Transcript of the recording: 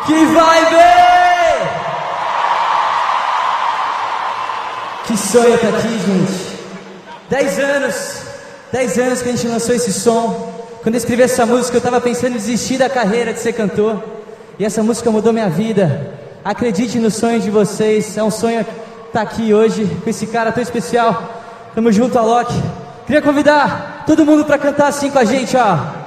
Que vai ver! Que sonho tá aqui, gente. 10 anos que a gente lançou esse som. Quando eu escrevi essa música, eu tava pensando em desistir da carreira de ser cantor. E essa música mudou minha vida. Acredite no sonho de vocês. É um sonho estar aqui hoje com esse cara tão especial. Tamo junto, Alok. Queria convidar todo mundo pra cantar assim com a gente, ó.